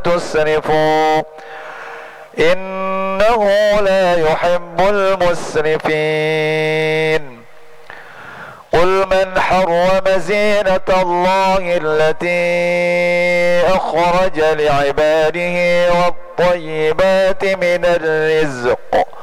تسرفوا إنه لا يحب المسرفين. قل من حرم زينة الله التي أخرج لعباده والطيبات من الرزق